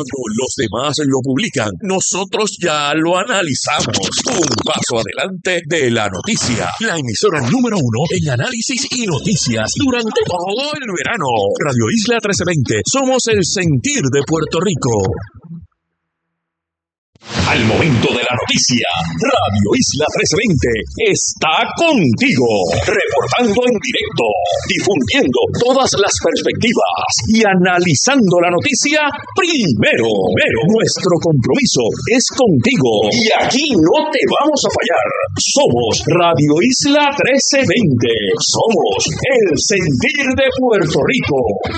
Cuando los demás lo publican, nosotros ya lo analizamos. Un paso adelante de la noticia. La emisora número 1 en análisis y noticias durante todo el verano. Radio Isla 1320. Somos el sentir de Puerto Rico. Al momento de la noticia, Radio Isla 1320 está contigo, reportando en directo, difundiendo todas las perspectivas y analizando la noticia primero. Nuestro compromiso es contigo y aquí no te vamos a fallar. Somos Radio Isla 1320. Somos el sentir de Puerto Rico.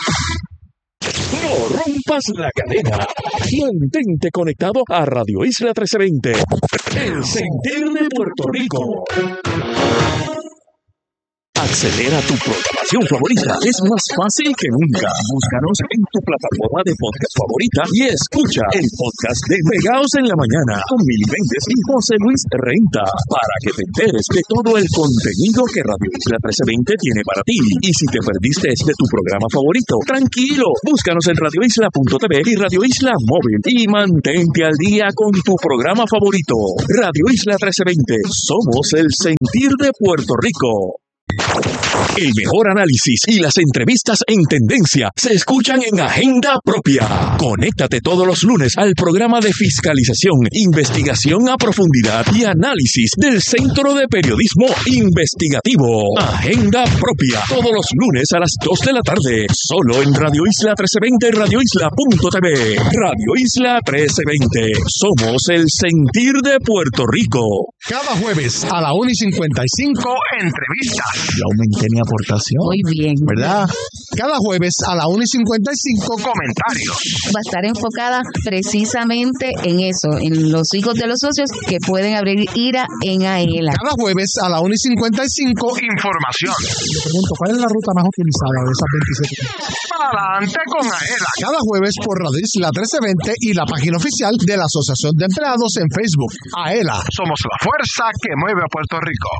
No rompas la cadena. Mantente conectado a Radio Isla 1320. El sentir de Puerto Rico. Acceder a tu programación favorita es más fácil que nunca. Búscanos en tu plataforma de podcast favorita y escucha el podcast de Pegaos en la Mañana con Mili Méndez y José Luis Renta para que te enteres de todo el contenido que Radio Isla 1320 tiene para ti. Y si te perdiste de tu programa favorito, tranquilo, búscanos en radioisla.tv y Radio Isla Móvil y mantente al día con tu programa favorito. Radio Isla 1320, somos el sentir de Puerto Rico. El mejor análisis y las entrevistas en tendencia se escuchan en Agenda Propia. Conéctate todos los lunes al programa de fiscalización, investigación a profundidad y análisis del Centro de Periodismo Investigativo. Agenda Propia, todos los lunes a las 2 de la tarde, solo en Radio Isla 1320 y radioisla.tv. Radio Isla 1320, somos el sentir de Puerto Rico. Cada jueves a la 1:55, entrevistas. Yo aumenté mi aportación. Muy bien. ¿Verdad? Cada jueves a la 1:55, comentarios. Va a estar enfocada precisamente en eso, en los hijos de los socios que pueden abrir IRA en AELA. Cada jueves a la 1:55, información. Le pregunto, ¿cuál es la ruta más utilizada de esas 27? Adelante con AELA. Cada jueves por Radio Isla 1320 y la página oficial de la Asociación de Empleados en Facebook. AELA, somos la fuerza que mueve a Puerto Rico.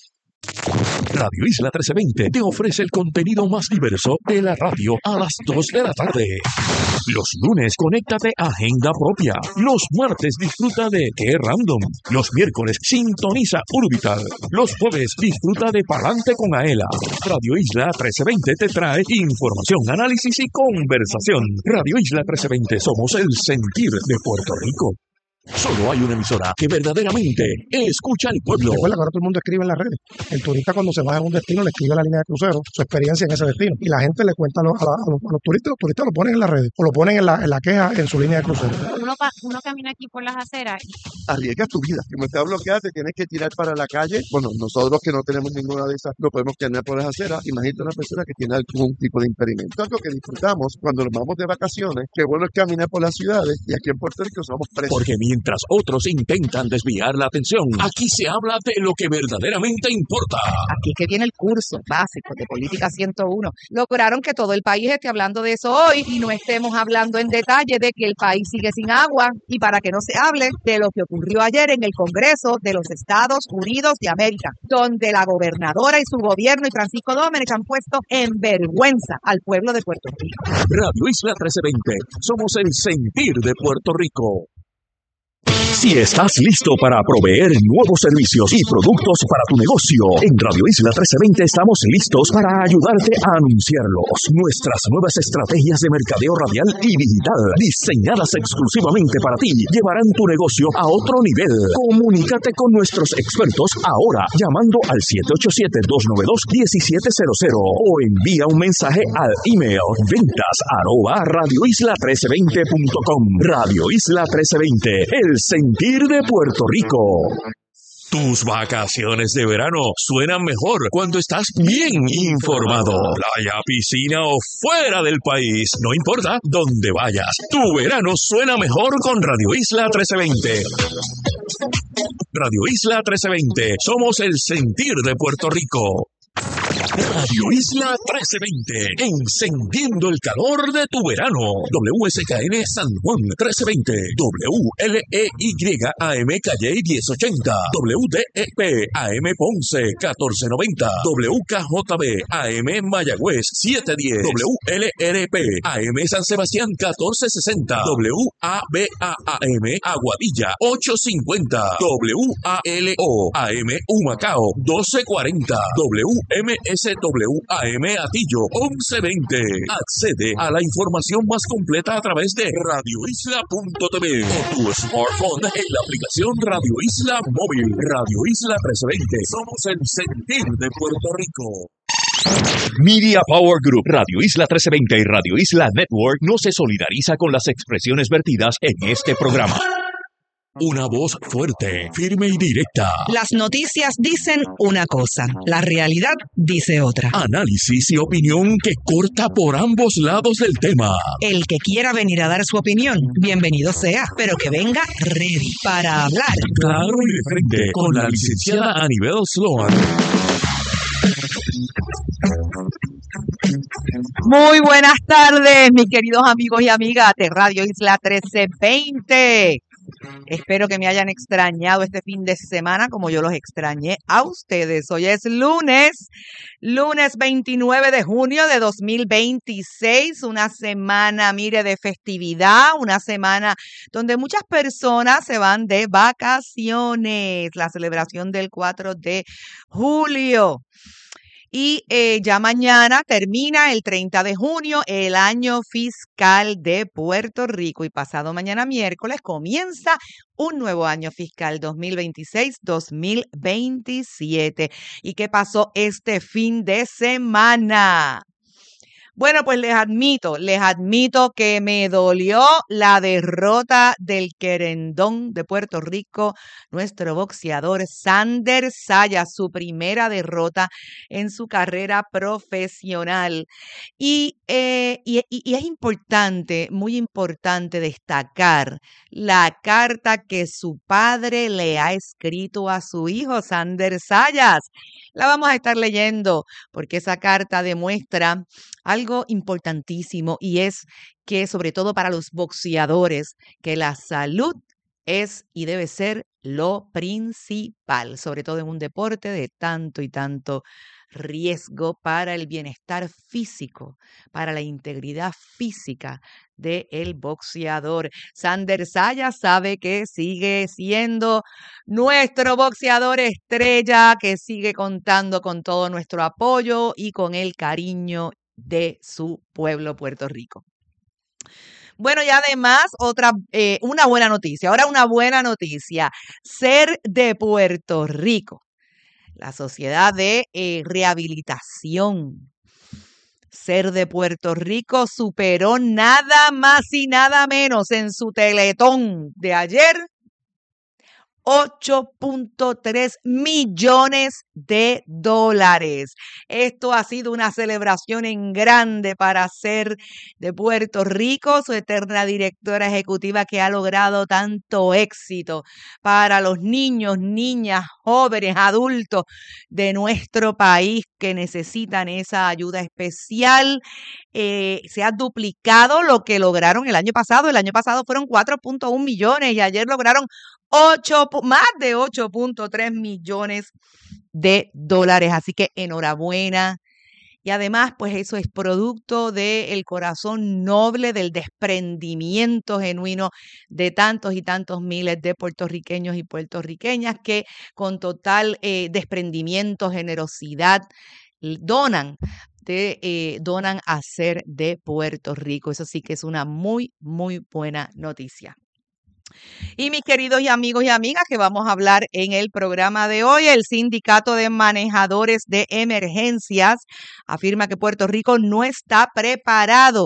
Radio Isla 1320 te ofrece el contenido más diverso de la radio a las 2 de la tarde. Los lunes, conéctate a Agenda Propia. Los martes, disfruta de Qué Random. Los miércoles, sintoniza Urbital. Los jueves, disfruta de Palante con Aela. Radio Isla 1320 te trae información, análisis y conversación. Radio Isla 1320, somos el sentir de Puerto Rico. Solo hay una emisora que verdaderamente escucha al pueblo. Recuerda que ahora todo el mundo escribe en las redes. El turista cuando se va a un destino le escribe a la línea de crucero su experiencia en ese destino. Y la gente le cuenta a los turistas, los turistas lo ponen en las redes o lo ponen en la queja en su línea de crucero. Uno camina aquí por las aceras. Arriesgas tu vida. Como está bloqueada, te tienes que tirar para la calle. Bueno, nosotros que no tenemos ninguna de esas, no podemos caminar por las aceras. Imagínate una persona que tiene algún tipo de impedimento. Algo que disfrutamos cuando nos vamos de vacaciones. Qué bueno es caminar por las ciudades y aquí en Puerto Rico somos presos. Porque mientras otros intentan desviar la atención, aquí se habla de lo que verdaderamente importa. Aquí es que viene el curso básico de Política 101. Lograron que todo el país esté hablando de eso hoy y no estemos hablando en detalle de que el país sigue sin agua y para que no se hable de lo que ocurrió ayer en el Congreso de los Estados Unidos de América, donde la gobernadora y su gobierno y Francisco Domenech han puesto en vergüenza al pueblo de Puerto Rico. Radio Isla 1320, somos el sentir de Puerto Rico. Si estás listo para proveer nuevos servicios y productos para tu negocio, en Radio Isla 1320 estamos listos para ayudarte a anunciarlos. Nuestras nuevas estrategias de mercadeo radial y digital, diseñadas exclusivamente para ti, llevarán tu negocio a otro nivel. Comunícate con nuestros expertos ahora llamando al 787-292-1700 o envía un mensaje al email ventas@radioisla1320.com. Radio Isla 1320, el sentir de Puerto Rico. Tus vacaciones de verano suenan mejor cuando estás bien informado. Playa, piscina o fuera del país, no importa dónde vayas. Tu verano suena mejor con Radio Isla 1320. Radio Isla 1320, somos el sentir de Puerto Rico. Radio Isla 1320, encendiendo el calor de tu verano. WSKN San Juan 1320, WLEY AM Calle 1080, WDEP AM Ponce 1490, WKJB AM Mayagüez 710, WLRP AM San Sebastián 1460, WABA-AM Aguadilla 850, WALO AM Humacao 1240, WMSW-AM Atillo 1120. Accede a la información más completa a través de radioisla.tv o tu smartphone en la aplicación Radio Isla Móvil. Radio Isla 1320. Somos el sentir de Puerto Rico. Media Power Group, Radio Isla 1320 y Radio Isla Network no se solidariza con las expresiones vertidas en este programa. Una voz fuerte, firme y directa. Las noticias dicen una cosa, la realidad dice otra. Análisis y opinión que corta por ambos lados del tema. El que quiera venir a dar su opinión, bienvenido sea, pero que venga ready para hablar. Claro y de frente, con la licenciada Anibel Sloan. Muy buenas tardes, mis queridos amigos y amigas de Radio Isla 1320. Espero que me hayan extrañado este fin de semana como yo los extrañé a ustedes. Hoy es lunes 29 de junio de 2026, una semana, mire, de festividad, una semana donde muchas personas se van de vacaciones, la celebración del 4 de julio. Y ya mañana termina el 30 de junio el año fiscal de Puerto Rico y pasado mañana miércoles comienza un nuevo año fiscal 2026-2027. ¿Y qué pasó este fin de semana? Bueno, pues les admito que me dolió la derrota del querendón de Puerto Rico, nuestro boxeador Sander Sayas, su primera derrota en su carrera profesional. Y es importante, muy importante destacar la carta que su padre le ha escrito a su hijo, Sander Sayas. La vamos a estar leyendo porque esa carta demuestra algo importantísimo y es que, sobre todo para los boxeadores, que la salud es y debe ser lo principal, sobre todo en un deporte de tanto y tanto riesgo para el bienestar físico, para la integridad física del boxeador. Sander Sayas sabe que sigue siendo nuestro boxeador estrella, que sigue contando con todo nuestro apoyo y con el cariño de su pueblo, Puerto Rico. Bueno, y además una buena noticia. Ahora una buena noticia. SER de Puerto Rico, la Sociedad de Rehabilitación SER de Puerto Rico, superó nada más y nada menos en su teletón de ayer 8.3 millones de dólares. Esto ha sido una celebración en grande para SER de Puerto Rico, su eterna directora ejecutiva que ha logrado tanto éxito para los niños, niñas, jóvenes, adultos de nuestro país que necesitan esa ayuda especial. Se ha duplicado lo que lograron el año pasado. El año pasado fueron 4.1 millones y ayer lograron más de 8.3 millones de dólares. Así que enhorabuena. Y además, pues eso es producto del corazón noble, del desprendimiento genuino de tantos y tantos miles de puertorriqueños y puertorriqueñas que con total desprendimiento, generosidad, donan a SER de Puerto Rico. Eso sí que es una muy, muy buena noticia. Y mis queridos y amigos y amigas, que vamos a hablar en el programa de hoy, el Sindicato de Manejadores de Emergencias afirma que Puerto Rico no está preparado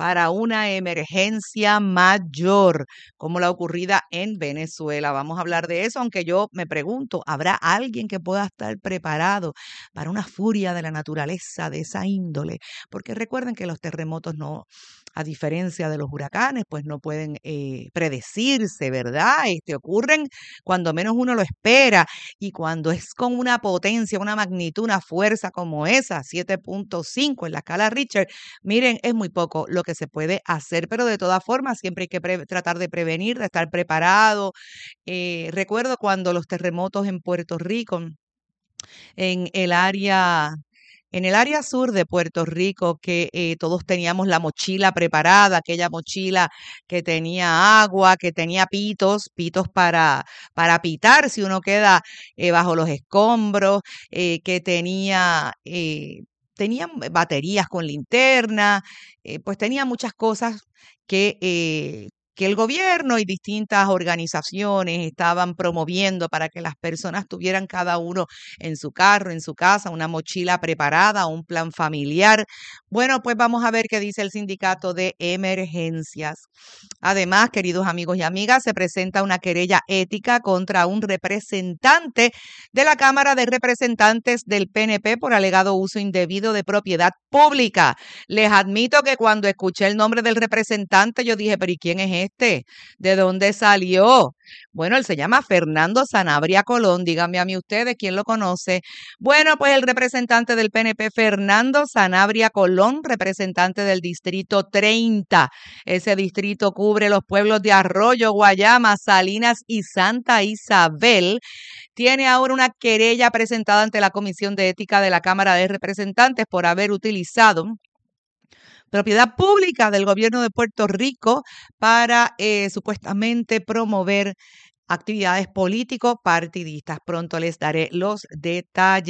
para una emergencia mayor, como la ocurrida en Venezuela. Vamos a hablar de eso, aunque yo me pregunto, ¿habrá alguien que pueda estar preparado para una furia de la naturaleza de esa índole? Porque recuerden que los terremotos no, a diferencia de los huracanes, pues no pueden predecirse, ¿verdad? Ocurren cuando menos uno lo espera, y cuando es con una potencia, una magnitud, una fuerza como esa, 7.5 en la escala Richter, miren, es muy poco lo que se puede hacer, pero de todas formas siempre hay que tratar de prevenir, de estar preparado. Recuerdo cuando los terremotos en Puerto Rico, en el área sur de Puerto Rico, que todos teníamos la mochila preparada, aquella mochila que tenía agua, que tenía pitos para pitar si uno queda bajo los escombros, que tenía baterías con linterna, pues tenía muchas cosas que el gobierno y distintas organizaciones estaban promoviendo para que las personas tuvieran cada uno en su carro, en su casa, una mochila preparada, un plan familiar. Bueno, pues vamos a ver qué dice el sindicato de emergencias. Además, queridos amigos y amigas, se presenta una querella ética contra un representante de la Cámara de Representantes del PNP por alegado uso indebido de propiedad pública. Les admito que cuando escuché el nombre del representante, yo dije, pero ¿y quién es este? ¿De dónde salió? Bueno, él se llama Fernando Sanabria Colón. Díganme a mí ustedes, ¿quién lo conoce? Bueno, pues el representante del PNP, Fernando Sanabria Colón, representante del Distrito 30. Ese distrito cubre los pueblos de Arroyo, Guayama, Salinas y Santa Isabel. Tiene ahora una querella presentada ante la Comisión de Ética de la Cámara de Representantes por haber utilizado propiedad pública del gobierno de Puerto Rico para supuestamente promover actividades político-partidistas. Pronto les daré los detalles.